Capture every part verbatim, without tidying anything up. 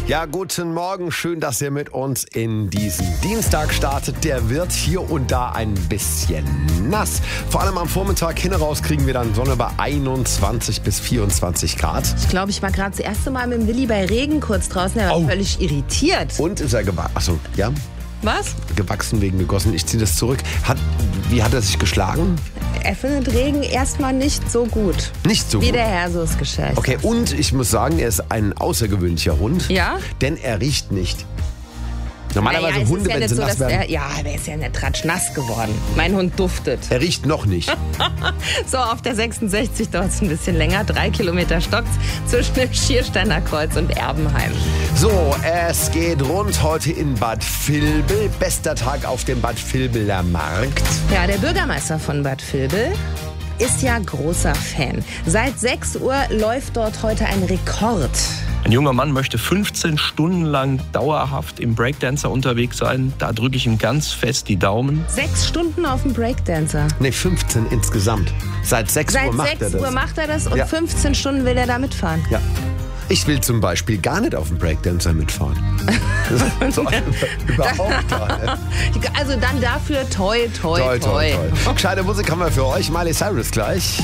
Ja, guten Morgen. Schön, dass ihr mit uns in diesen Dienstag startet. Der wird hier und da ein bisschen nass. Vor allem am Vormittag hin raus kriegen wir dann Sonne bei einundzwanzig bis vierundzwanzig Grad. Ich glaube, ich war gerade das erste Mal mit dem Willi bei Regen kurz draußen. Er war Oh. völlig irritiert. Und ist er gewachsen? Achso, ja? Was? Gewachsen wegen gegossen. Ich ziehe das zurück. Hat, wie hat er sich geschlagen? Er findet Regen erstmal nicht so gut. Nicht so Wie gut. der Herr so es geschäft. Okay, und ich muss sagen, er ist ein außergewöhnlicher Hund. Ja? Denn er riecht nicht. Normalerweise naja, es Hunde, ist ja wenn nicht sie so, nass dass werden. er, ja, der ist ja nicht ratschnass geworden. Mein Hund duftet. Er riecht noch nicht. So, auf der sechsundsechzig dauert es ein bisschen länger. Drei Kilometer stockt's zwischen dem Schiersteiner Kreuz und Erbenheim. So, es geht rund heute in Bad Vilbel. Bester Tag auf dem Bad Vilbeler Markt. Ja, der Bürgermeister von Bad Vilbel ist ja großer Fan. Seit sechs Uhr läuft dort heute ein Rekord. Ein junger Mann möchte fünfzehn Stunden lang dauerhaft im Breakdancer unterwegs sein. Da drücke ich ihm ganz fest die Daumen. Sechs Stunden auf dem Breakdancer. Ne, fünfzehn insgesamt. Seit sechs Seit Uhr macht er sechs das. Uhr macht er das und Ja. fünfzehn Stunden will er da mitfahren. Ja. Ich will zum Beispiel gar nicht auf dem Breakdancer mitfahren. so, überhaupt gar nicht. Also dann dafür toi, toi, toi. Toll, toll, toll. Gescheite Musik haben wir für euch. Miley Cyrus gleich.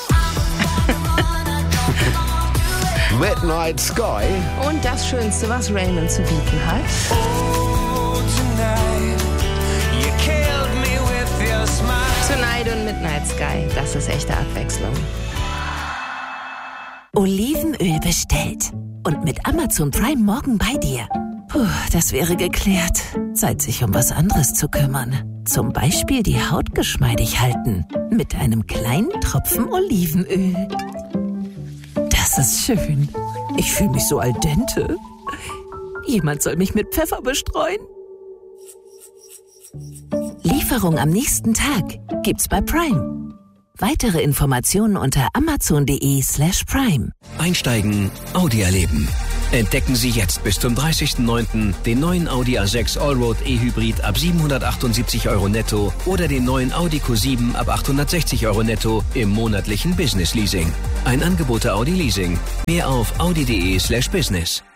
Midnight Sky. Und das Schönste, was Raymond zu bieten hat. Tonight und Midnight Sky, das ist echte Abwechslung. Olivenöl bestellt. Und mit Amazon Prime morgen bei dir. Puh, das wäre geklärt. Zeit, sich um was anderes zu kümmern. Zum Beispiel die Haut geschmeidig halten. Mit einem kleinen Tropfen Olivenöl. Das ist schön. Ich fühle mich so al dente. Jemand soll mich mit Pfeffer bestreuen. Lieferung am nächsten Tag gibt's bei Prime. Weitere Informationen unter amazon.de slash prime. Einsteigen, Audi erleben. Entdecken Sie jetzt bis zum dreißigsten neunten den neuen Audi A sechs Allroad E-Hybrid ab siebenhundertachtundsiebzig Euro netto oder den neuen Audi Q sieben ab achthundertsechzig Euro netto im monatlichen Business Leasing. Ein Angebot der Audi Leasing. Mehr auf audi.de slash business.